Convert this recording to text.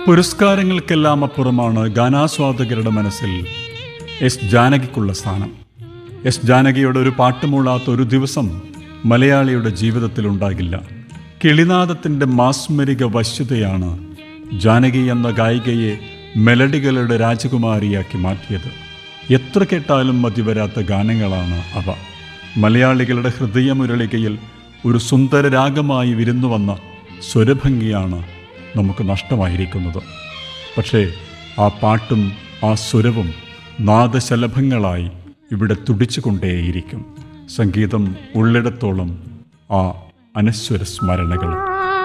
പുരസ്കാരങ്ങൾക്കെല്ലാം അപ്പുറമാണ് ഗാനാസ്വാദകരുടെ മനസ്സിൽ എസ് ജാനകിക്കുള്ള സ്ഥാനം. എസ് ജാനകിയുടെ ഒരു പാട്ട് മൂളാത്ത ഒരു ദിവസം മലയാളിയുടെ ജീവിതത്തിലുണ്ടാകില്ല. കിളിനാദത്തിൻ്റെ മാസ്മരിക വശ്യതയാണ് ജാനകി എന്ന ഗായികയെ മെലഡികളുടെ രാജകുമാരിയാക്കി മാറ്റിയത്. എത്ര കേട്ടാലും മതിവരാത്ത ഗാനങ്ങളാണ് അവ. മലയാളികളുടെ ഹൃദയമുരളികയിൽ ഒരു സുന്ദര രാഗമായി വിരുന്നു വന്ന സ്വരഭംഗിയാണ് നമുക്ക് നഷ്ടമായിരിക്കുന്നത്. പക്ഷേ ആ പാട്ടും ആ സ്വരവും നാദശലഭങ്ങളായി ഇവിടെ തുടിച്ചുകൊണ്ടേയിരിക്കും. സംഗീതം ഉള്ളിടത്തോളം ആ അനശ്വര സ്മരണകൾ.